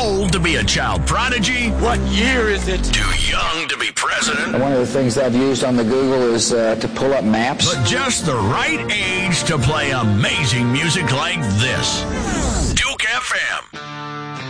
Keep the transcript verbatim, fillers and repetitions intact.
old to be a child prodigy? What year is it? Too young to be president? One of the things I've used on the Google is uh, to pull up maps. But just the right age to play amazing music like this. Duke F M.